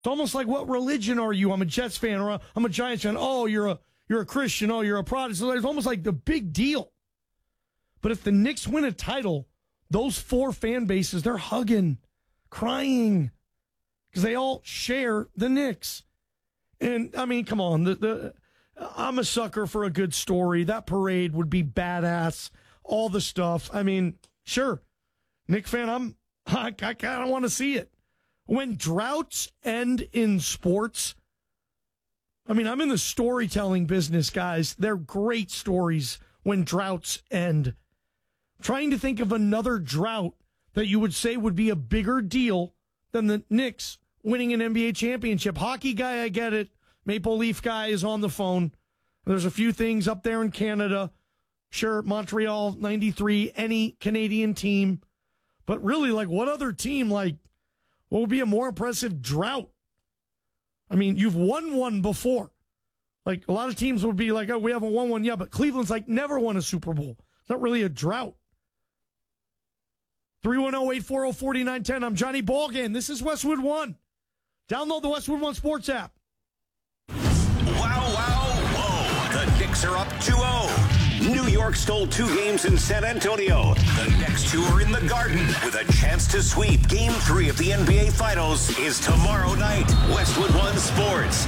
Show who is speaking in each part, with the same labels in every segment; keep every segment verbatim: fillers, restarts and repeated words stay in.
Speaker 1: It's almost like, what religion are you? I'm a Jets fan, or I'm a Giants fan. Oh, you're a you're a Christian. Oh, you're a Protestant. It's almost like the big deal. But if the Knicks win a title, those four fan bases, they're hugging, crying, because they all share the Knicks. And, I mean, come on. The, the I'm a sucker for a good story. That parade would be badass. All the stuff. I mean, sure. Knicks fan, I'm, I, I kind of want to see it. When droughts end in sports, I mean, I'm in the storytelling business, guys. They're great stories when droughts end. Trying to think of another drought that you would say would be a bigger deal than the Knicks winning an N B A championship. Hockey guy, I get it. Maple Leaf guy is on the phone. There's a few things up there in Canada. Sure, Montreal, ninety-three, any Canadian team. But really, like, what other team, like, what would be a more impressive drought? I mean, you've won one before. Like, a lot of teams would be like, oh, we haven't won one yet, but Cleveland's like never won a Super Bowl. It's not really a drought. three one zero, eight four zero, four nine one zero. I'm Johnny Ballgame. This is Westwood One. Download the Westwood One Sports app.
Speaker 2: Wow, wow, whoa. The Knicks are up two oh. New York stole two games in San Antonio. The next two are in the Garden with a chance to sweep. Game three of the N B A Finals is tomorrow night. Westwood One Sports.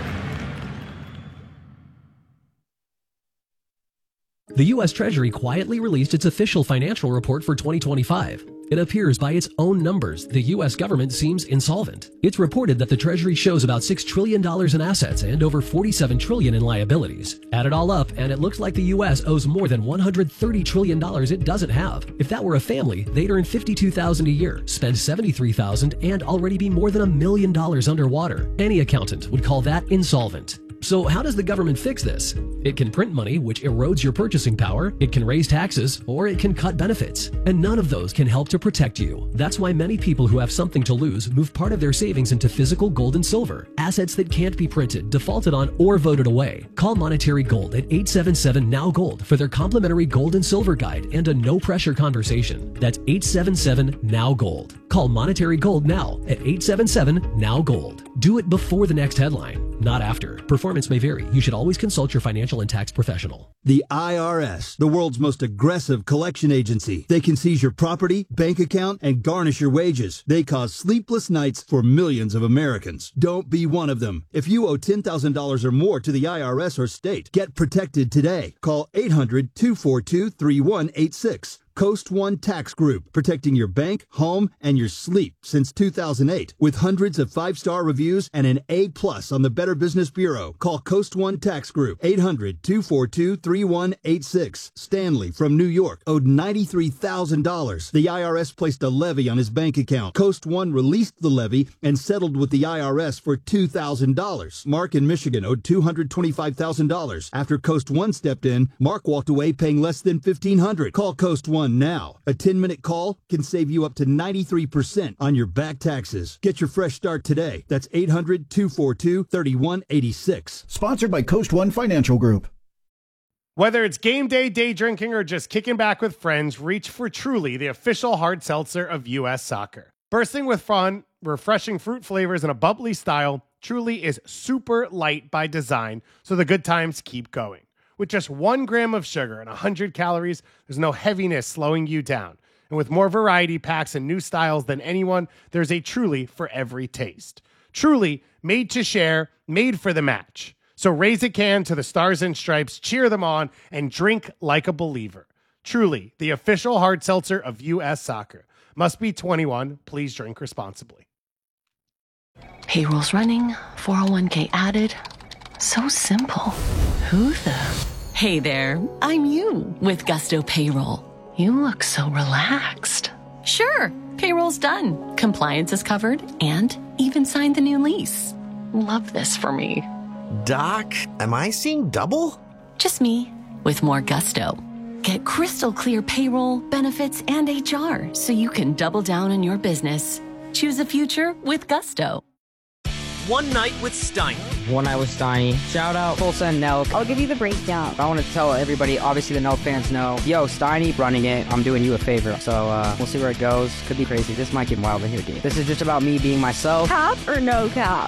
Speaker 3: The U S Treasury quietly released its official financial report for twenty twenty-five. It appears by its own numbers, the U S government seems insolvent. It's reported that the Treasury shows about six trillion dollars in assets and over forty-seven trillion dollars in liabilities. Add it all up, and it looks like the U S owes more than one hundred thirty trillion dollars it doesn't have. If that were a family, they'd earn fifty-two thousand dollars a year, spend seventy-three thousand dollars, and already be more than a million dollars underwater. Any accountant would call that insolvent. So how does the government fix this? It can print money, which erodes your purchasing power, it can raise taxes, or it can cut benefits. And none of those can help to protect you. That's why many people who have something to lose move part of their savings into physical gold and silver, assets that can't be printed, defaulted on, or voted away. Call Monetary Gold at eight seven seven, N O W Gold for their complimentary gold and silver guide and a no-pressure conversation. That's eight seven seven, N O W Gold. Call Monetary Gold now at eight seven seven, N O W Gold. Do it before the next headline, not after. Performance may vary. You should always consult your financial and tax professional.
Speaker 4: The I R S, the world's most aggressive collection agency. They can seize your property, bank account, and garnish your wages. They cause sleepless nights for millions of Americans. Don't be one of them. If you owe ten thousand dollars or more to the I R S or state, get protected today. Call eight hundred, two four two, three one eight six. Coast One Tax Group, protecting your bank, home, and your sleep since two thousand eight. With hundreds of five-star reviews and an A plus on the Better Business Bureau. Call Coast One Tax Group, eight hundred, two four two, three one eight six. Stanley from New York owed ninety-three thousand dollars. The I R S placed a levy on his bank account. Coast One released the levy and settled with the I R S for two thousand dollars. Mark in Michigan owed two hundred twenty-five thousand dollars. After Coast One stepped in, Mark walked away paying less than fifteen hundred dollars. Call Coast One now. A ten-minute call can save you up to ninety-three percent on your back taxes. Get your fresh start today. That's eight hundred, two four two, three one eight six.
Speaker 5: Sponsored by Coast One Financial Group.
Speaker 6: Whether it's game day, day drinking, or just kicking back with friends, reach for Truly, the official hard seltzer of U S Soccer. Bursting with fun, refreshing fruit flavors, and a bubbly style, Truly is super light by design, so the good times keep going. With just one gram of sugar and one hundred calories, there's no heaviness slowing you down. And with more variety packs and new styles than anyone, there's a Truly for every taste. Truly, made to share, made for the match. So raise a can to the Stars and Stripes, cheer them on, and drink like a believer. Truly, the official hard seltzer of U S Soccer. Must be twenty-one. Please drink responsibly.
Speaker 7: Payroll's running, four oh one k added. So simple. Who the... Hey there, I'm you with Gusto Payroll. You look so relaxed. Sure, payroll's done. Compliance is covered and even signed the new lease. Love this for me.
Speaker 8: Doc, am I seeing double?
Speaker 7: Just me with more gusto. Get crystal clear payroll, benefits, and H R so you can double down on your business. Choose a future with Gusto.
Speaker 9: One night with Steiner. One Night with Steiny. Shout out Tulsa and Nelk.
Speaker 10: I'll give you the breakdown.
Speaker 9: I want to tell everybody, obviously the Nelk fans know, yo, Steiny running it, I'm doing you a favor. So uh, we'll see where it goes. Could be crazy. This might get wild in here, dude. This is just about me being myself.
Speaker 10: Cap or no cap?